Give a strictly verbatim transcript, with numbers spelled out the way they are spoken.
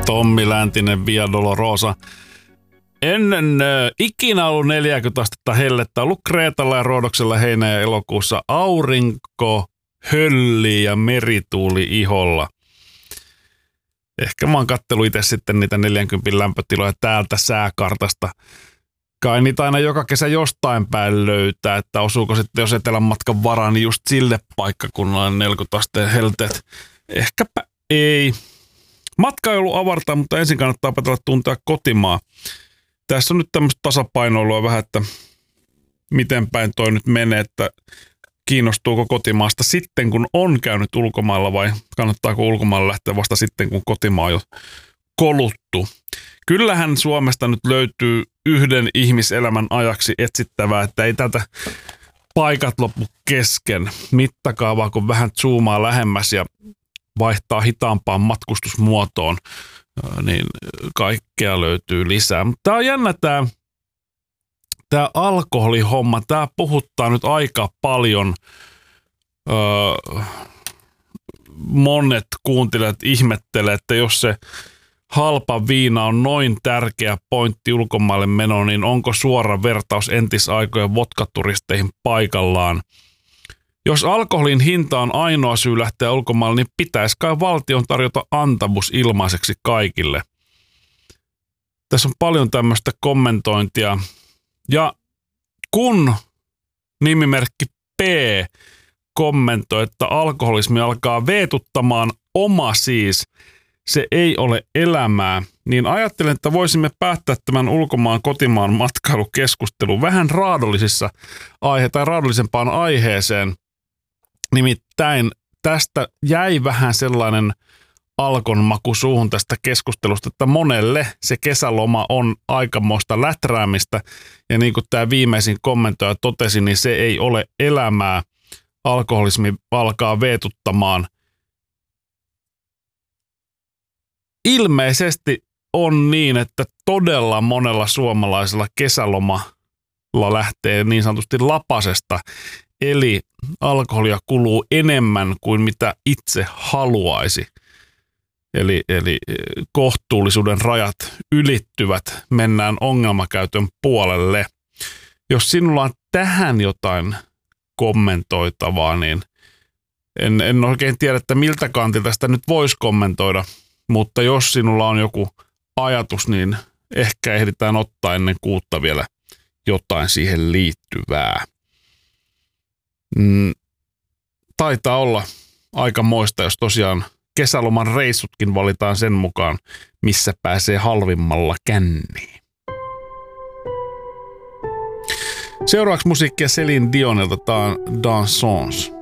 Tommi Läntinen, Via Dolorosa. Ennen äh, ikinä ollut neljäkymmentä astetta hellettä, ollut Kreetalla ja Roodoksella heinä- ja elokuussa aurinko, hölli ja merituuli iholla. Ehkä mä oon kattellut itse sitten niitä neljäkymmentä lämpötiloja täältä sääkartasta. Kai niitä aina joka kesä jostain päin löytää, että osuuko sitten jos etelän matkan varaan, niin just sille paikkakunnalle on neljäkymmentä asteen helteet. Ehkäpä ei. Matka ei ollut avartaa, mutta ensin kannattaa opetella tuntea kotimaa. Tässä on nyt tämmöistä tasapainoilua vähän, että miten päin toi nyt menee, että kiinnostuuko kotimaasta sitten, kun on käynyt ulkomailla vai kannattaako ulkomailla lähteä vasta sitten, kun kotimaa on jo koluttu. Kyllähän Suomesta nyt löytyy yhden ihmiselämän ajaksi etsittävää, että ei tätä paikat loppu kesken. Mittakaavaa, kun vähän zoomaa lähemmäs ja vaihtaa hitaampaan matkustusmuotoon, niin kaikkea löytyy lisää. Mutta tämä on jännä tämä, tämä alkoholihomma. Tämä puhuttaa nyt aika paljon. Öö, monet kuuntelijat ihmettelee, että jos se halpa viina on noin tärkeä pointti ulkomaille meno, niin onko suora vertaus entisaikojen vodkaturisteihin paikallaan? Jos alkoholin hinta on ainoa syy lähteä ulkomaille, niin pitäisi kai valtion tarjota antamus ilmaiseksi kaikille. Tässä on paljon tämmöistä kommentointia. Ja kun nimimerkki P kommentoi, että alkoholismi alkaa veetuttamaan oma siis, se ei ole elämää, niin ajattelen, että voisimme päättää tämän ulkomaan kotimaan matkailukeskustelun vähän raadollisissa aihe tai raadollisempaan aiheeseen. Nimittäin tästä jäi vähän sellainen alkon maku suuhun tästä keskustelusta, että monelle se kesäloma on aikamoista läträämistä. Ja niin kuin tämä viimeisin kommentoija totesi, niin se ei ole elämää. Alkoholismi alkaa veetuttamaan. Ilmeisesti on niin, että todella monella suomalaisella kesälomalla lähtee niin sanotusti lapasesta. Eli alkoholia kuluu enemmän kuin mitä itse haluaisi. Eli, eli kohtuullisuuden rajat ylittyvät, mennään ongelmakäytön puolelle. Jos sinulla on tähän jotain kommentoitavaa, niin en, en oikein tiedä, että miltä kantilta sitä nyt voisi kommentoida. Mutta jos sinulla on joku ajatus, niin ehkä ehditään ottaa ennen kuutta vielä jotain siihen liittyvää. Mm, taitaa olla aika moista, jos tosiaan kesäloman reissutkin valitaan sen mukaan, missä pääsee halvimmalla känniin. Seuraavaksi musiikkia Céline Dionilta, tämä on Dansons.